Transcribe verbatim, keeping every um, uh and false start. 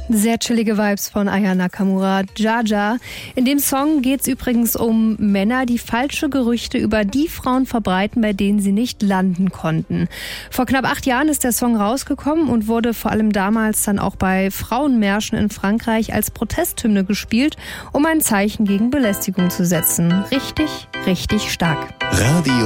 Sehr chillige Vibes von Aya Nakamura, Jaja. In dem Song geht es übrigens um Männer, die falsche Gerüchte über die Frauen verbreiten, bei denen sie nicht landen konnten. Vor knapp acht Jahren ist der Song rausgekommen und wurde vor allem damals dann auch bei Frauenmärschen in Frankreich als Protesthymne gespielt, um ein Zeichen gegen Belästigung zu setzen. Richtig, richtig stark. Radio